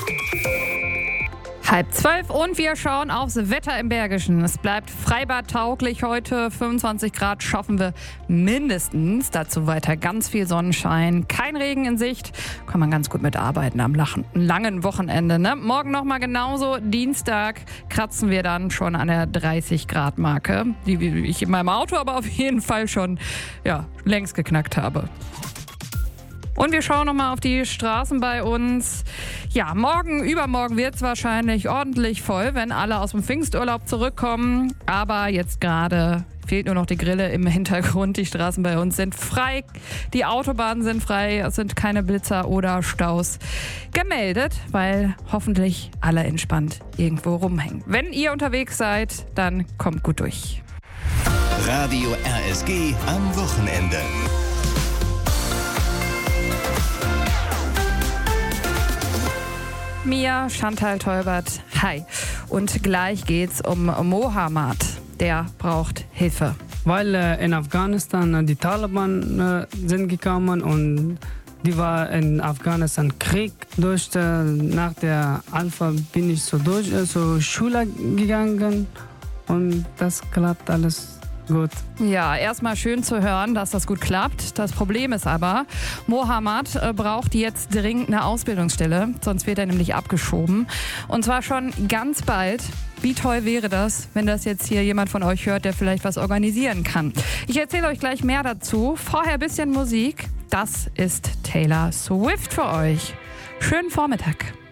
11:30 und wir schauen aufs Wetter im Bergischen. Es bleibt freibadtauglich heute. 25 Grad schaffen wir mindestens. Dazu weiter ganz viel Sonnenschein. Kein Regen in Sicht. Kann man ganz gut mitarbeiten am langen Wochenende. Ne? Morgen nochmal genauso. Dienstag kratzen wir dann schon an der 30-Grad-Marke, die ich in meinem Auto aber auf jeden Fall schon längst geknackt habe. Und wir schauen nochmal auf die Straßen bei uns. Ja, übermorgen wird es wahrscheinlich ordentlich voll, wenn alle aus dem Pfingsturlaub zurückkommen. Aber jetzt gerade fehlt nur noch die Grille im Hintergrund. Die Straßen bei uns sind frei, die Autobahnen sind frei, es sind keine Blitzer oder Staus gemeldet, weil hoffentlich alle entspannt irgendwo rumhängen. Wenn ihr unterwegs seid, dann kommt gut durch. Radio RSG am Wochenende. Mia, Chantal Teubert, hi. Und gleich geht's um Mohammad. Der braucht Hilfe. Weil in Afghanistan die Taliban sind gekommen und die war in Afghanistan Krieg. Nach der Alpha bin ich zur Schule gegangen und das klappt alles gut. Ja, erstmal schön zu hören, dass das gut klappt. Das Problem ist aber, Mohammad braucht jetzt dringend eine Ausbildungsstelle, sonst wird er nämlich abgeschoben. Und zwar schon ganz bald. Wie toll wäre das, wenn das jetzt hier jemand von euch hört, der vielleicht was organisieren kann. Ich erzähle euch gleich mehr dazu. Vorher ein bisschen Musik. Das ist Taylor Swift für euch. Schönen Vormittag.